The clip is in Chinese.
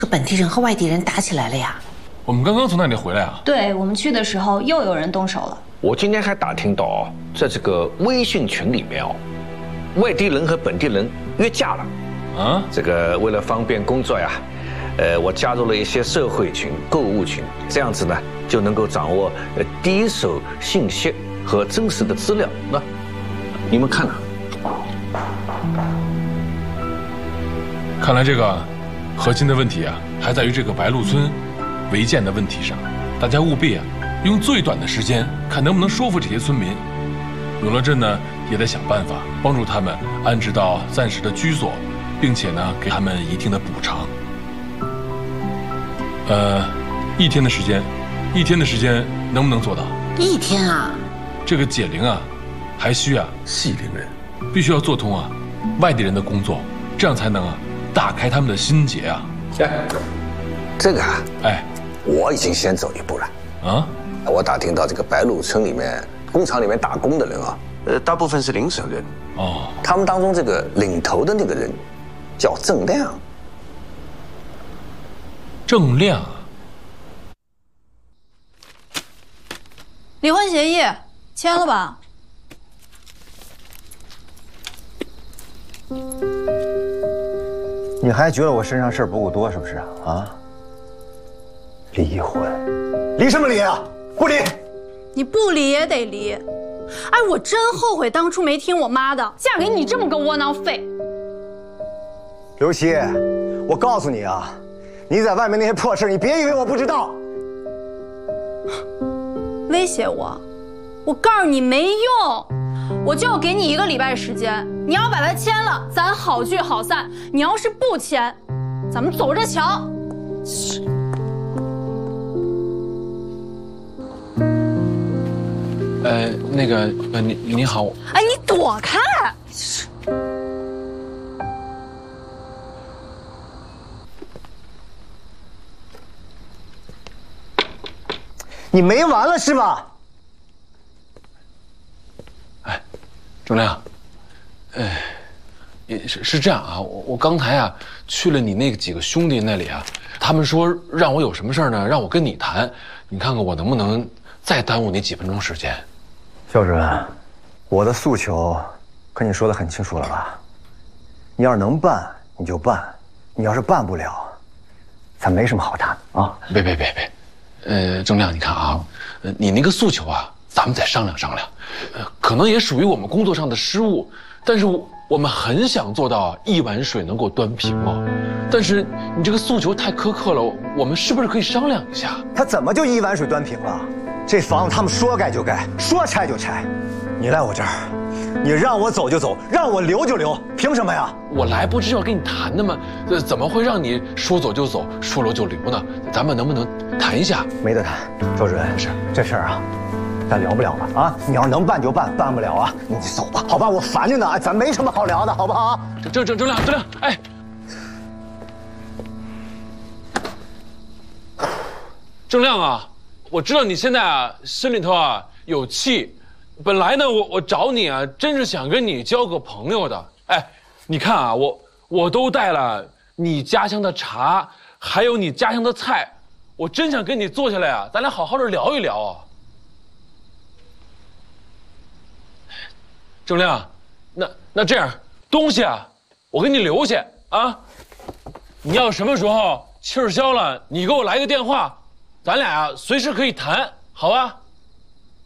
本地人和外地人打起来了呀？ 我们刚刚从那里回来啊。 对，我们去的时候又有人动手了。 我今天还打听到，在这个微信群里面外地人和本地人约架了。 啊？ 这个为了方便工作呀，我加入了一些社会群、购物群，这样子呢就能够掌握第一手信息和真实的资料。那你们看呢？ 看来这个核心的问题啊，还在于这个白鹿村违建的问题上。大家务必啊，用最短的时间，看能不能说服这些村民。永乐镇呢，也得想办法帮助他们安置到暂时的居所，并且呢，给他们一定的补偿。1天的时间，1天的时间能不能做到 ？1天啊？ 这个解铃啊，还需系铃人，必须要做通啊外地人的工作，这样才能打开他们的心结啊！ 这个啊，我已经先走一步了啊！ 我打听到这个白鹿村里面工厂里面打工的人啊，大部分是领省人哦。 他们当中这个领头的那个人叫郑亮。 郑亮， 离婚协议签了吧？ 你还觉得我身上事儿不够多是不是啊？离婚，离什么离啊？不离！ 你不离也得离。哎，我真后悔当初没听我妈的，嫁给你这么个窝囊废。 刘希，我告诉你啊，你在外面那些破事，你别以为我不知道。 威胁我？我告诉你没用。我就给你1个礼拜时间，你要把它签了，咱好聚好散；你要是不签，咱们走着瞧。 那个，你好。 哎，你躲开！ 你没完了是吧？ 郑亮，是这样啊，我刚才啊去了你那几个兄弟那里啊，他们说让我有什么事呢，让我跟你谈，你看看我能不能再耽误你几分钟时间。 肖主任，我的诉求跟你说的很清楚了吧？你要是能办你就办，你要是办不了，咱没什么好谈啊。 别，郑亮，你看啊，你那个诉求啊，咱们再商量商量。可能也属于我们工作上的失误，但是我们很想做到1碗水能够端平哦。但是你这个诉求太苛刻了，我们是不是可以商量一下？ 他怎么就1碗水端平了？这房子他们说盖就盖，说拆就拆。你来我这儿，你让我走就走，让我留就留，凭什么呀？ 我来不是要跟你谈的吗？怎么会让你说走就走，说留就留呢？咱们能不能谈一下？ 没得谈，周主任，这事儿啊，咱聊不了了啊！你要是能办就办，办不了啊，你走吧，好吧？我烦着呢，咱没什么好聊的，好不好？ 郑亮，哎，郑亮啊，我知道你现在啊心里头啊有气，本来呢我找你啊，真是想跟你交个朋友的。哎，你看啊，我都带了你家乡的茶，还有你家乡的菜，我真想跟你坐下来啊，咱俩好好的聊一聊啊。郑亮，那这样东西啊，我给你留下啊。你要什么时候气儿消了，你给我来个电话，咱俩啊随时可以谈，好吧？